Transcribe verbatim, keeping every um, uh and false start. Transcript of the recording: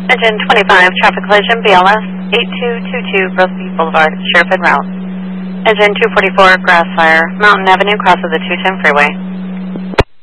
Engine twenty-five, traffic collision, B L S, eight two two two, Brosby Boulevard, Sheriff en route. Engine two forty-four, grass fire, Mountain Avenue, cross of the two ten freeway.